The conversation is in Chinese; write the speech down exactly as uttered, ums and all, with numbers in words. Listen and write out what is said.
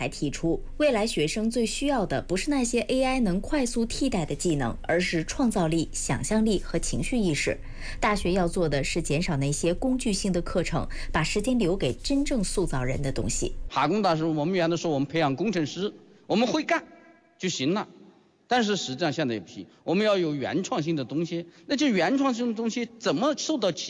还提出，未来学生最需要的不是那些 A I 能快速替代的技能，而是创造力、想象力和情绪意识。大学要做的是减少那些工具性的课程，把时间留给真正塑造人的东西。 哈工大师，我们原来说我们培养工程师，我们会干就行了。但是实际上现在也不行，我们要有原创性的东西。那这原创性的东西怎么受到企